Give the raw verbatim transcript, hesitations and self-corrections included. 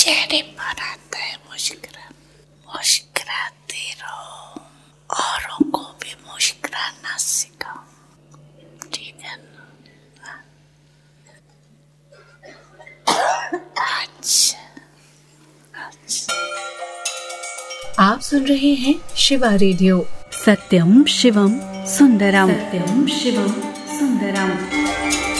चेहरे पर आता है मुस्कुरा, मुस्कुराते रहो, औरों को भी मुस्कुराना सिखाओ, ठीक है ना? अच्छा, अच्छा। आप सुन रहे हैं शिवा रेडियो, सत्यम शिवम सुंदरम, सत्यम शिवम सुंदरम।